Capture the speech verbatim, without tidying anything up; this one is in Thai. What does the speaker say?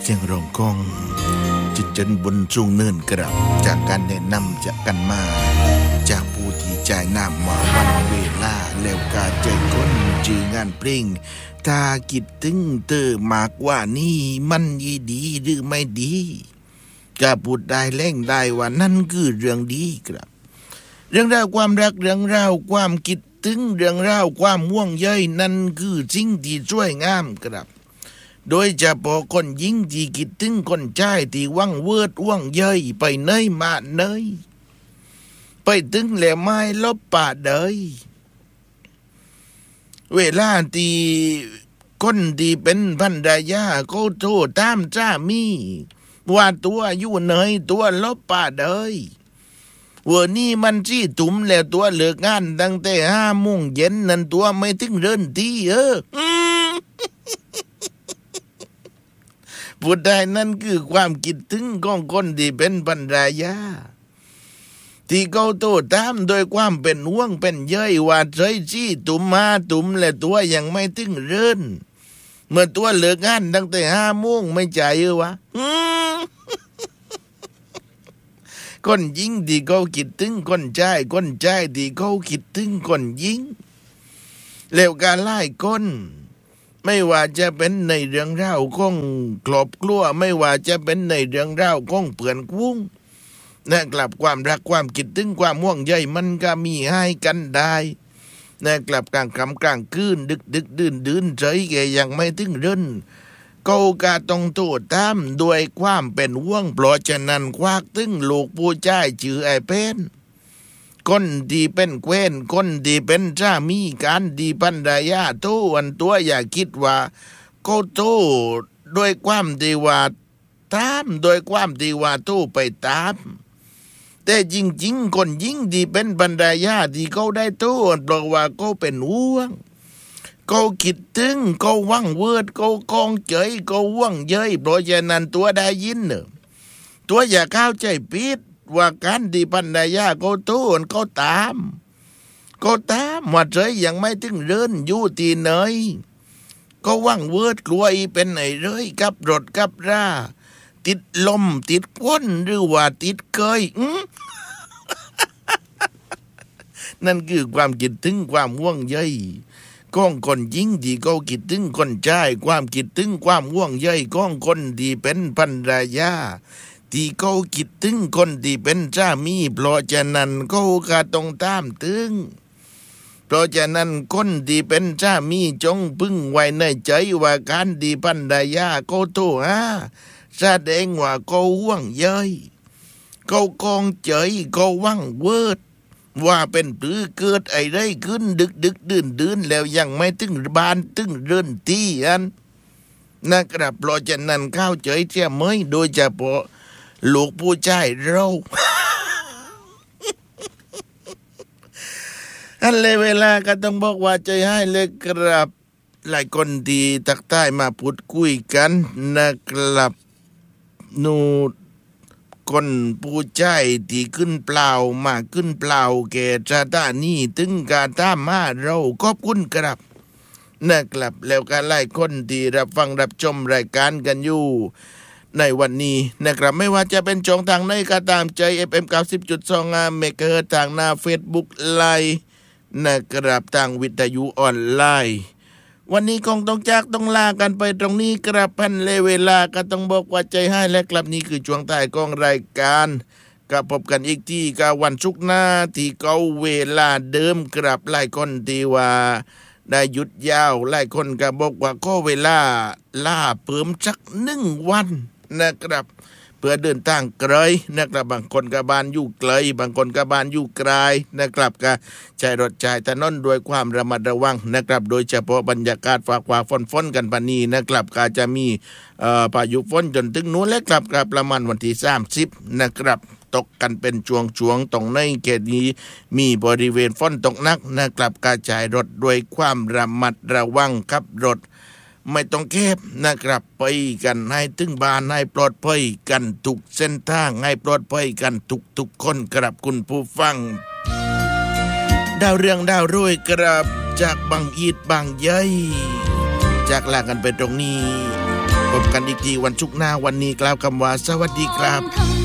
สียงร้องของจิตจนบนสูงเนินกระจากการแนะนำจากกันมาจากผู้ที่จ่ายน้ำมาวันเวลาแล้วกาใจก้นจืองานเพลงถ้าคิดถึงเธอมากกว่านี้มันยีดีหรือไม่ดีก็พูดได้แล่งได้ว่านั่นคือเรื่องดีครับเรื่องราวความรักเรื่องราวความคิดถึงเรื่องราวความห่วงใยนั่นคือสิ่งที่สวยงามครับโดยเฉพาะคนหญิงที่คิดถึงคนชายที่หวังเวิร์ดห่วงใยไปเนยมาเนยไปถึงแล้วไม่ลบป่าเดยเวลาที่คนที่เป็นภรรยาเขาโทรตามสามีว่าตัวอยู่เนยตัวลบป่าเดยวันนี้มันจี้ตุ่มแล้วตัวเลิกงานตั้งแต่ห้าโมงเย็นนั่นตัวไม่ถึงเดินที่เออพูดได้นั่นคือความคิดถึงของคนที่เป็นภรรยาที่เขาโตตามโดยความเป็นห่วงเป็นใยว่าใจจี้ตุ่มมาตุ่มและตัวยังไม่ถึงเดินเมื่อตัวเลิกงานตั้งแต่ห้าโมงไม่จ่ายเออวะคนยิงที่เขาคิดถึงคนชายคนชายที่เขาคิดถึงคนยิงแล้วการไล่คนไม่ว่าจะเป็นในเรื่องราวของครอบครัวไม่ว่าจะเป็นในเรื่องราวของเพื่อนคุ้งนะครับความรักความคิดถึงความห่วงใยมันก็มีให้กันได้นะครับกลางค่ำกลางคืนดึกดึกดื่นดื่นใจแกยังไม่ถึงเรื่องเขาก็ต้องโทษตามด้วยความเป็นห่วงเพราะฉะนั้นควักถึงลูกผู้ชายชื่อไอ้เป็นคนที่เป็นแคว้นคนที่เป็นสามีกันที่ภรรยาโตอันตัวอย่าคิดว่าเขาโตด้วยความที่ว่าตามโดยความที่ว่าโตไปตามแต่จริงๆคนยิ่งที่เป็นภรรยาที่เขาได้โตเพราะว่าเขาเป็นห่วงเขาคิดถึงเขาหวังเวิร์ดเขาคองเฉยเขาห่วงใยเพราะฉะนั้นตัวได้ยินเนอะตัวอย่าเข้าใจผิดว่าการที่ภรรยาเขาโตเขาตามเขาตามว่าใจยังไม่ถึงเดินอยู่ที่ไหนเขาหวังเวิร์ดกลัวอีเป็นไหนเลยกับรถกับราติดลมติดควันหรือว่าติดเคย นั่นคือความคิดถึงความห่วงใยของคนหญิงที่เขาคิดถึงคนชายความคิดถึงความห่วงใยของคนที่เป็นภรรยาที่เขาคิดถึงคนที่เป็นสามีเพราะฉะนั้นเขาก็ต้องตามถึงเพราะฉะนั้นคนที่เป็นสามีจงพึ่งไว้ในใจว่าการที่ภรรยาเขาโทรหาแสดงว่าเขาห่วงใยเขาคองใจเขาหวังเวิร์ดว่าเป็นหรือเกิดอะไรขึ้นดึกดึกดื่นดื่นแล้วยังไม่ถึงบ้านถึงเรือนที่อันนะครับเพราะฉะนั้นเข้าใจเสียไหมโดยเฉพาะลูกผู้ชายเรา อันเลยเวลาก็ต้องบอกว่าใจให้เลยครับหลายคนที่ตักใต้มาพูดคุยกันนะครับนูคนผู้ชายที่ขึ้นเปล่ามาขึ้นเปล่าแก่ชาตานี่ถึงกาตามมาเราขอบคุณครับนะครับแล้วก็หลายคนที่รับฟังรับชมรายการกันอยู่ในวันนี้นะครับไม่ว่าจะเป็นช่องทางไหนก็ตามใจ เอฟ เอ็ม เก้าสิบจุดสอง เมกะเฮิรตซ์ทางหน้า Facebook ไลน์นะครับทางวิทยุออนไลน์วันนี้คงต้องจากต้องลากันไปตรงนี้กระพันเลเวลาก็ต้องบอกว่าใจให้และกลับนี้คือช่วงท้ายของรายการก็พบกันอีกที่กับวันศุกร์หน้าที่เก่าเวลาเดิมกลับหลายคนที่ว่าได้หยุดยาวหลายคนก็บอกว่าก็เวลาล่าเพิ่มสักหนึ่งวันนะครับเพื่อเดินทางไกลนะครับบางคนก็บ้านอยู่ไกลบางคนก็บ้านอยู่ไกลนะครับก็ใช้รถใช้ถนนด้วยความระมัดระวังนะครับโดยเฉพาะบรรยากาศฝากฟ้าฝนๆกันปานนี้นะครับก็จะมีเอ่อพายุฝนจนถึงนู้นและกลับกับประมาณวันที่สามสิบนะครับตกกันเป็นช่วงๆตรงในเขตนี้มีบริเวณฝนตกหนักนะครับกระจายรถด้วยความระมัดระวังขับรถไม่ต้องแคบนะครับไปกันให้ถึงบ้านให้ปลอดภัยกันทุกเส้นทางให้ปลอดภัยกันทุกๆคนครับคุณผู้ฟังดาวเรืองดาวรุ่ยครับจากบางอีดบางใยจากลากันไปตรงนี้ขพบกันอีกทีวันศุกร์หน้าวันนี้กล่าวคำว่าสวัสดีครับ